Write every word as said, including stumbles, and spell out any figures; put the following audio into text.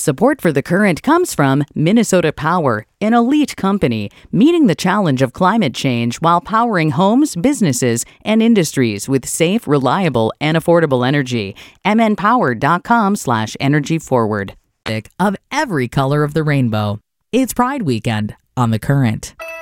Support for The Current comes from Minnesota Power, an elite company meeting the challenge of climate change while powering homes, businesses, and industries with safe, reliable, and affordable energy. mnpower.com slash energy forward. Of every color of the rainbow. It's Pride Weekend on The Current.